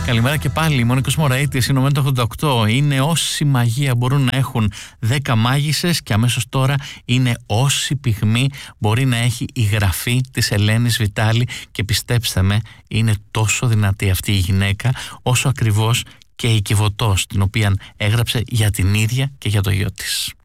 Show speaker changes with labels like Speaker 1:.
Speaker 1: Καλημέρα και πάλι. Μόνικος Μωραΐτης, είναι το 88. Είναι όση μαγεία μπορούν να έχουν 10 μάγισσες και αμέσως τώρα είναι όση πυγμή μπορεί να έχει η γραφή της Ελένης Βιτάλη, και πιστέψτε με, είναι τόσο δυνατή αυτή η γυναίκα όσο ακριβώς και η Κιβωτός, την οποία έγραψε για την ίδια και για το γιο της.